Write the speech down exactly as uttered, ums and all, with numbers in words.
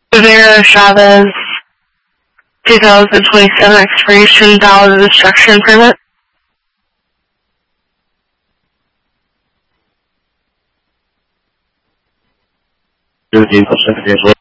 Rivera Chavez, twenty twenty-seven expiration, valid destruction permit. Two vehicle certification.